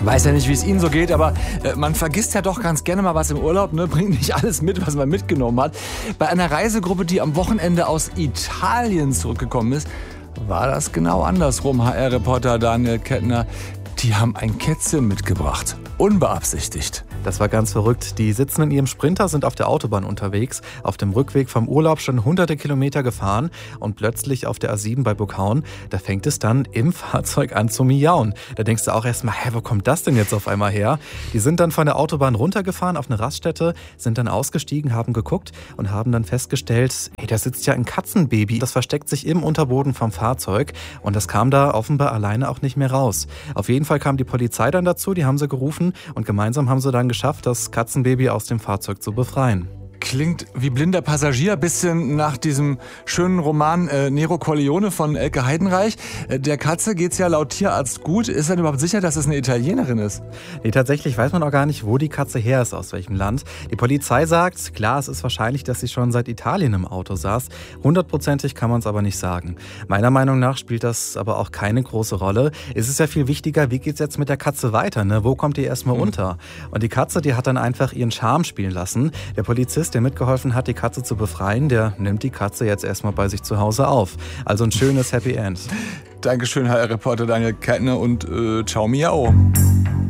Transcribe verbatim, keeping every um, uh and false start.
Weiß ja nicht, wie es Ihnen so geht, aber äh, man vergisst ja doch ganz gerne mal was im Urlaub, ne? Bringt nicht alles mit, was man mitgenommen hat. Bei einer Reisegruppe, die am Wochenende aus Italien zurückgekommen ist, war das genau andersrum, H R-Reporter Daniel Kettner. Die haben ein Kätzchen mitgebracht. Unbeabsichtigt. Das war ganz verrückt. Die sitzen in ihrem Sprinter, sind auf der Autobahn unterwegs, auf dem Rückweg vom Urlaub schon hunderte Kilometer gefahren und plötzlich auf der A sieben bei Burghauen, da fängt es dann im Fahrzeug an zu miauen. Da denkst du auch erstmal, hä, wo kommt das denn jetzt auf einmal her? Die sind dann von der Autobahn runtergefahren auf eine Raststätte, sind dann ausgestiegen, haben geguckt und haben dann festgestellt, hey, da sitzt ja ein Katzenbaby. Das versteckt sich im Unterboden vom Fahrzeug und das kam da offenbar alleine auch nicht mehr raus. Auf jeden Fall kam die Polizei dann dazu, die haben sie gerufen und gemeinsam haben sie dann geschafft, das Katzenbaby aus dem Fahrzeug zu befreien. Klingt wie blinder Passagier, bisschen nach diesem schönen Roman äh, Nero Corleone von Elke Heidenreich. Äh, der Katze geht's ja laut Tierarzt gut. Ist er überhaupt sicher, dass es eine Italienerin ist? Nee, tatsächlich weiß man auch gar nicht, wo die Katze her ist, aus welchem Land. Die Polizei sagt, klar, es ist wahrscheinlich, dass sie schon seit Italien im Auto saß. Hundertprozentig kann man es aber nicht sagen. Meiner Meinung nach spielt das aber auch keine große Rolle. Es ist ja viel wichtiger, wie geht's jetzt mit der Katze weiter, ne? Wo kommt die erstmal mhm. unter? Und die Katze, die hat dann einfach ihren Charme spielen lassen. Der Polizist, der mitgeholfen hat, die Katze zu befreien, der nimmt die Katze jetzt erstmal bei sich zu Hause auf. Also ein schönes Happy End. Dankeschön, Herr Reporter Daniel Kettner und äh, ciao miau.